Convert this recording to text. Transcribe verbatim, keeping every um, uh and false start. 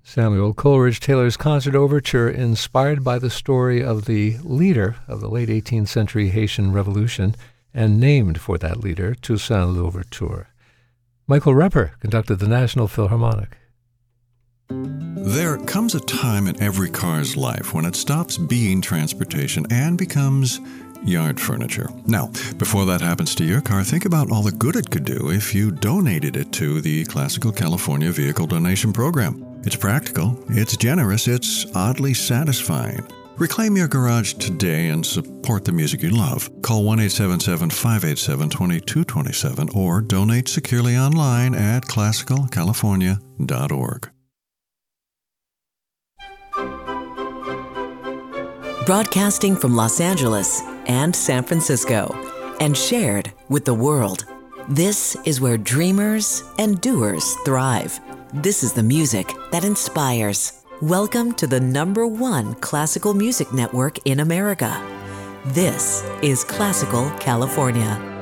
Samuel Coleridge Taylor's concert overture, inspired by the story of the leader of the late eighteenth century Haitian Revolution and named for that leader, Toussaint Louverture. Michael Repper conducted the National Philharmonic. There comes a time in every car's life when it stops being transportation and becomes yard furniture. Now, before that happens to your car, think about all the good it could do if you donated it to the Classical California Vehicle Donation Program. It's practical, it's generous, it's oddly satisfying. Reclaim your garage today and support the music you love. Call one eight seven seven, five eight seven, two two two seven or donate securely online at classical california dot org. Broadcasting from Los Angeles and San Francisco and shared with the world. This is where dreamers and doers thrive. This is the music that inspires. Welcome to the number one classical music network in America. This is Classical California.